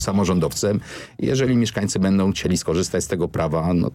samorządowcem. Jeżeli mieszkańcy będą chcieli skorzystać z tego prawa, no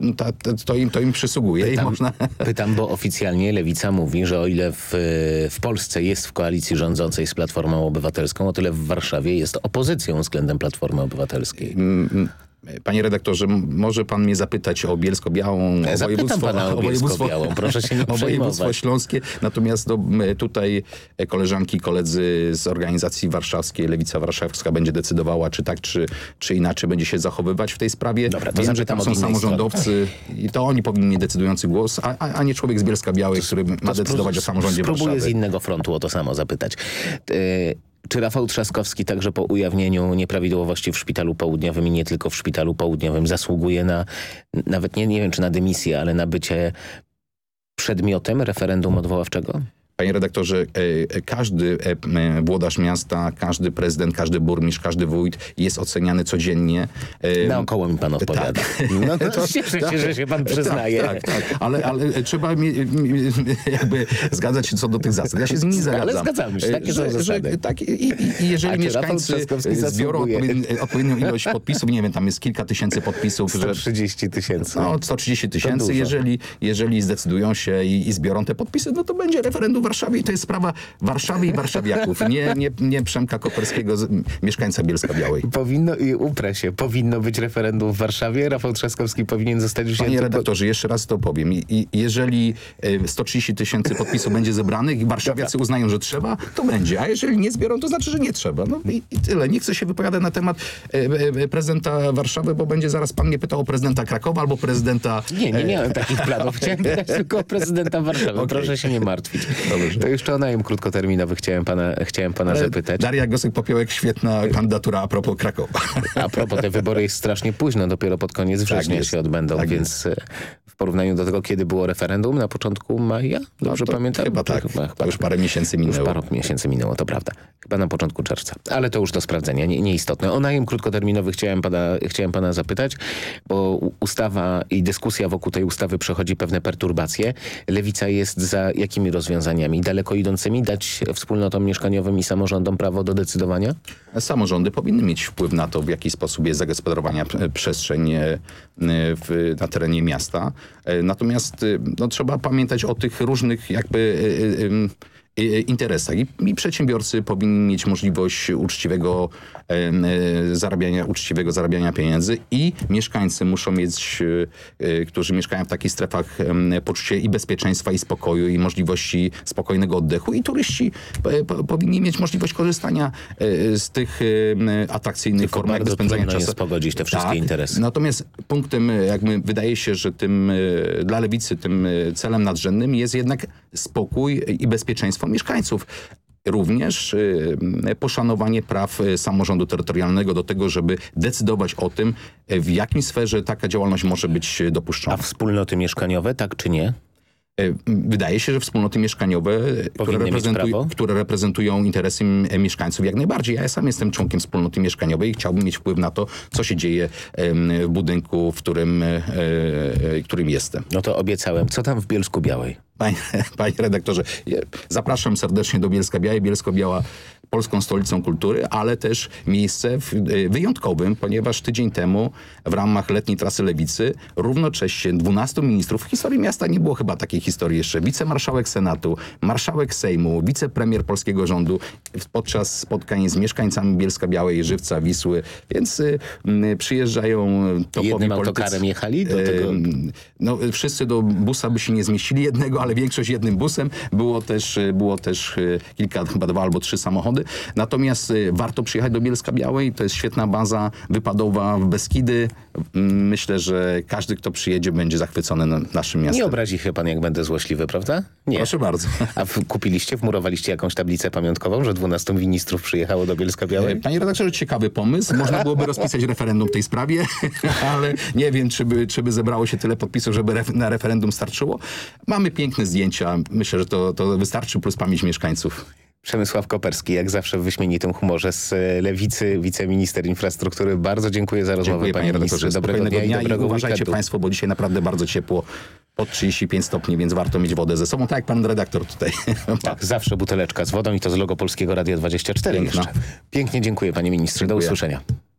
to im przysługuje. Pytam, bo oficjalnie Lewica mówi, że o ile w Polsce jest w koalicji rządzącej z Platformą Obywatelską, o tyle w Warszawie jest opozycją względem Platformy Obywatelskiej. Panie redaktorze, może pan mnie zapytać o Bielsko-Białą, o Bielsko-Białą, proszę się nie przejmować. O województwo śląskie. Natomiast tutaj koleżanki i koledzy z organizacji warszawskiej, Lewica Warszawska będzie decydowała, czy tak, czy inaczej będzie się zachowywać w tej sprawie. Dobra, to wiem, że tam są samorządowcy i to oni powinni mieć decydujący głos, a nie człowiek z Bielska-Białej, który ma decydować o samorządzie Warszawy. Spróbuję z innego frontu o to samo zapytać. Czy Rafał Trzaskowski także po ujawnieniu nieprawidłowości w Szpitalu Południowym i nie tylko w Szpitalu Południowym zasługuje na, nawet nie wiem czy na dymisję, ale na bycie przedmiotem referendum odwoławczego? Panie redaktorze, każdy włodarz miasta, każdy prezydent, każdy burmistrz, każdy wójt jest oceniany codziennie. Naokoło mi pan odpowiada. Tak. No to cieszę się, że się pan przyznaje. Tak. Ale trzeba jakby zgadzać się co do tych zasad. Ja się z nimi zgadzam. Ale zgadzamy się, takie są zasady. I jeżeli mieszkańcy zbiorą odpowiednią ilość podpisów, nie wiem, tam jest kilka tysięcy podpisów. 130 tysięcy. No, 130 tysięcy. Jeżeli zdecydują się i zbiorą te podpisy, no to będzie referendum w Warszawie i to jest sprawa Warszawy i warszawiaków, nie Przemka Koperskiego, mieszkańca Bielska-Białej. Powinno być referendum w Warszawie. Rafał Trzaskowski powinien zostać wzięty. Panie redaktorze, jeszcze raz to powiem. Jeżeli 130 tysięcy podpisów będzie zebranych i warszawiacy uznają, że trzeba, to będzie. A jeżeli nie zbiorą, to znaczy, że nie trzeba. No i tyle. Nie chcę się wypowiadać na temat prezydenta Warszawy, bo będzie zaraz pan mnie pytał o prezydenta Krakowa albo prezydenta... Nie miałem takich planów. Chciałem pytać tylko o prezydenta Warszawy. Okay. Proszę się nie martwić. Dobrze. To jeszcze o najem krótkoterminowy chciałem pana zapytać. Daria Gosek-Popiołek, świetna kandydatura a propos Krakowa. A propos, te wybory jest strasznie późno, dopiero pod koniec września się odbędą, więc w porównaniu do tego, kiedy było referendum, na początku maja, dobrze pamiętam? Chyba tak, chyba już parę miesięcy minęło. Już parę miesięcy minęło, to prawda. Chyba na początku czerwca. Ale to już do sprawdzenia, nieistotne. O najem krótkoterminowy chciałem pana zapytać, bo ustawa i dyskusja wokół tej ustawy przechodzi pewne perturbacje. Lewica jest za jakimi rozwiązaniami? Daleko idącymi dać wspólnotom mieszkaniowym i samorządom prawo do decydowania? Samorządy powinny mieć wpływ na to, w jaki sposób jest zagospodarowania przestrzeń na terenie miasta. Natomiast trzeba pamiętać o tych różnych interesach. I przedsiębiorcy powinni mieć możliwość uczciwego zarabiania pieniędzy i mieszkańcy muszą mieć, którzy mieszkają w takich strefach, poczucie i bezpieczeństwa, i spokoju, i możliwości spokojnego oddechu. I turyści powinni mieć możliwość korzystania z tych atrakcyjnych form spędzania czasu. Jest pogodzić te wszystkie interesy. Natomiast punktem, wydaje się, że dla Lewicy tym celem nadrzędnym jest jednak spokój i bezpieczeństwo mieszkańców. Również poszanowanie praw samorządu terytorialnego do tego, żeby decydować o tym, w jakim sferze taka działalność może być dopuszczona. A wspólnoty mieszkaniowe, tak czy nie? Wydaje się, że wspólnoty mieszkaniowe, które reprezentują interesy mieszkańców, jak najbardziej. Ja sam jestem członkiem wspólnoty mieszkaniowej i chciałbym mieć wpływ na to, co się dzieje w budynku, w którym jestem. No to obiecałem. Co tam w Bielsku-Białej? Panie redaktorze, zapraszam serdecznie do Bielska-Białej. Bielsko-Biała polską stolicą kultury, ale też miejsce wyjątkowym, ponieważ tydzień temu w ramach letniej trasy Lewicy równocześnie 12 ministrów, w historii miasta nie było chyba takiej historii jeszcze, wicemarszałek Senatu, marszałek Sejmu, wicepremier polskiego rządu podczas spotkań z mieszkańcami Bielska-Białej, Żywca, Wisły, więc przyjeżdżają topowi jednym politycy. Autokarem jechali do tego? Wszyscy do busa by się nie zmieścili jednego, ale większość jednym busem. Było też kilka, chyba 2 albo 3 samochody. Natomiast warto przyjechać do Bielska-Białej. To jest świetna baza wypadowa w Beskidy. Myślę, że każdy, kto przyjedzie, będzie zachwycony naszym miastem. Nie obrazi się pan, jak będę złośliwy, prawda? Nie. Proszę bardzo. A wmurowaliście jakąś tablicę pamiątkową, że 12 ministrów przyjechało do Bielska-Białej? Panie redaktorze, ciekawy pomysł. Można byłoby rozpisać referendum w tej sprawie, ale nie wiem, czy by zebrało się tyle podpisów, żeby na referendum starczyło. Mamy piękne zdjęcia. Myślę, że to wystarczy, plus pamięć mieszkańców. Przemysław Koperski, jak zawsze w wyśmienitym humorze z Lewicy, wiceminister infrastruktury. Bardzo dziękuję za rozmowę, panie redaktorze. Dobrego dnia i uważajcie państwo, bo dzisiaj naprawdę bardzo ciepło. pod 35 stopni, więc warto mieć wodę ze sobą, tak jak pan redaktor tutaj. Tak, zawsze buteleczka z wodą i to z logo Polskiego Radia 24 Piękna. jeszcze. Pięknie dziękuję, panie ministrze. Dziękuję. Do usłyszenia.